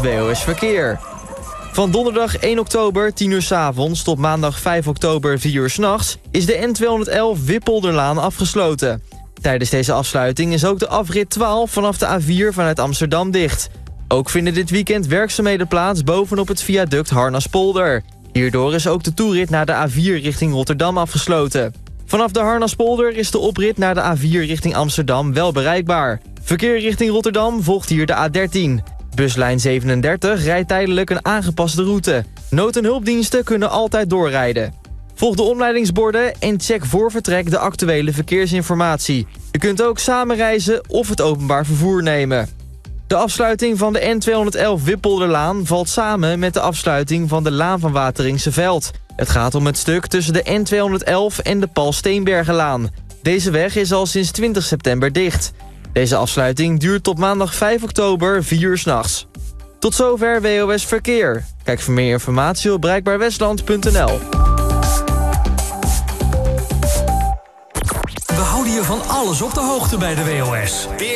WOS Verkeer. Van donderdag 1 oktober 10 uur 's avonds tot maandag 5 oktober 4 uur 's nachts... is de N211 Wippolderlaan afgesloten. Tijdens deze afsluiting is ook de afrit 12 vanaf de A4 vanuit Amsterdam dicht. Ook vinden dit weekend werkzaamheden plaats bovenop het viaduct Harnaspolder. Hierdoor is ook de toerit naar de A4 richting Rotterdam afgesloten. Vanaf de Harnaspolder is de oprit naar de A4 richting Amsterdam wel bereikbaar. Verkeer richting Rotterdam volgt hier de A13. Buslijn 37 rijdt tijdelijk een aangepaste route. Nood- en hulpdiensten kunnen altijd doorrijden. Volg de omleidingsborden en check voor vertrek de actuele verkeersinformatie. Je kunt ook samen reizen of het openbaar vervoer nemen. De afsluiting van de N211 Wippolderlaan valt samen met de afsluiting van de Laan van Wateringse Veld. Het gaat om het stuk tussen de N211 en de Paul Steenbergenlaan. Deze weg is al sinds 20 september dicht. Deze afsluiting duurt tot maandag 5 oktober 4 uur 's nachts. Tot zover WOS Verkeer. Kijk voor meer informatie op bereikbaarwestland.nl. We houden je van alles op de hoogte bij de WOS.